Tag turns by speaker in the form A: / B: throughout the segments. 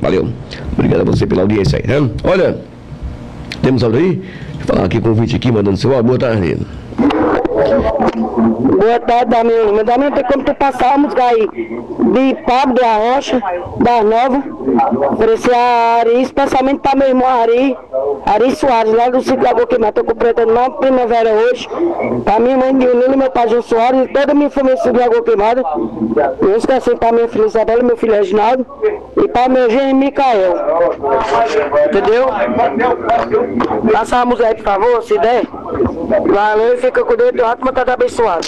A: Valeu. Obrigado a você pela audiência aí, né? Olha, temos áudio aí? Deixa eu falar aqui com o convite aqui, mandando seu áudio. Boa tarde.
B: Boa tarde, Damião. Meu Damião, tem como tu passar a música aí de Pablo da Rocha, da Nova, oferecer a Ari, especialmente para meu irmão Ari Soares, lá do sítio Lagoa Queimada. Tô completando uma primavera hoje. Para minha mãe Nilo, meu pai João Soares e toda a minha família do sítio Lagoa Queimada. Não esqueci para minha filha Isabela, meu filho Reginaldo e para meu genro Micael. Entendeu? Passa a música aí, por favor, se der. Valeu e fica com Deus, teu átomo tá abençoado.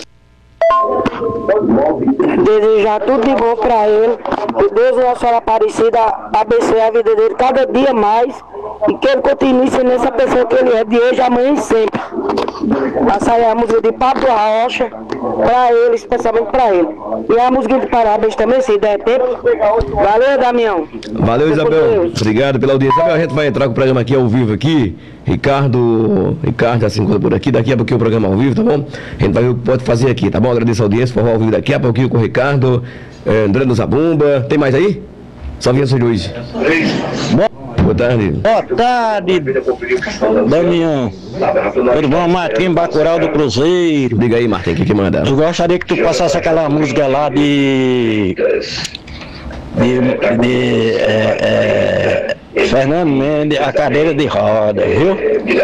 B: Desejar tudo de bom para ele, que Deus e Nossa Senhora Aparecida abençoe a vida dele cada dia mais e que ele continue sendo essa pessoa que ele é de hoje, amanhã e sempre. Passa aí a música de Pablo da Rocha para ele, especialmente para ele. E a música de parabéns também, se der tempo. Valeu, Damião.
A: Valeu, Isabel. Obrigado pela audiência. Isabel, a gente vai entrar com o programa aqui ao vivo aqui. Ricardo já se encontra por aqui. Daqui a pouquinho o programa ao vivo, tá bom? A gente vai ver o que pode fazer aqui, tá bom? Agradeço a audiência, forró ao vivo daqui a pouquinho com o Ricardo, André do Zabumba. Tem mais aí? Só vinha vocês dois. Boa tarde.
C: Boa tarde, Damião. Tudo bom, Marquinhos Bacurau do Cruzeiro?
A: Diga aí, Marquinhos, o que manda?
C: Eu gostaria que tu passasse aquela música lá de Fernando Mendes, A Cadeira de Roda, viu?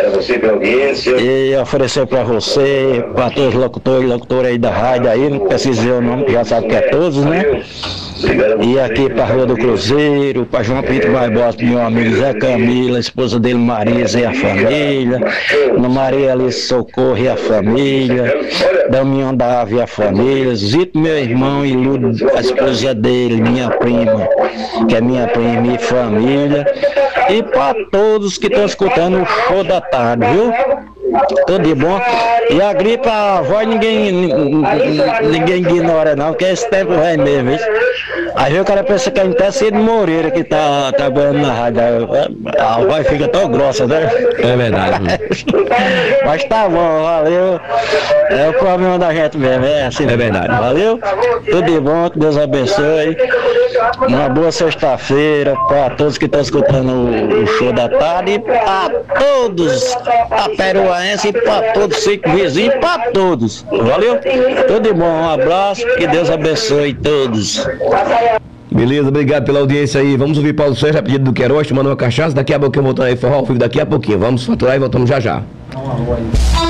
C: E ofereceu pra você, pra todos os locutores aí da rádio aí, não precisa dizer o nome, que já sabe que é todos, né? E aqui pra Rua do Cruzeiro, pra João Pinto Barbosa, meu amigo Zé Camila, a esposa dele Maria e a família, Ana Maria Alice Socorro e a família, Damião da Ave e a família, Zito, meu irmão, e Ludo, a esposa dele, minha prima, que é minha prima e família, e pra todos que estão escutando o show da tarde, viu? Tudo de bom. E a gripe, a voz ninguém ignora não, porque esse tempo vai mesmo, viu? Aí o cara pensa que é até Cid Moreira que tá trabalhando na rádio. A voz fica tão grossa, né?
A: É verdade.
C: Mas tá bom, valeu. É o problema da gente mesmo, é assim.
A: É verdade.
C: Valeu? Tudo de bom, que Deus abençoe. Uma boa sexta-feira para todos que estão escutando o show da tarde, e para todos a peruaense, e para todos os cinco vizinhos, para todos. Valeu? Tudo de bom, um abraço, que Deus abençoe todos.
A: Beleza, obrigado pela audiência aí. Vamos ouvir Paulo Sérgio, a pedido do Queiroz, tomando uma cachaça. Daqui a pouco eu volto aí, forró ao vivo daqui a pouquinho. Vamos faturar e voltamos já já.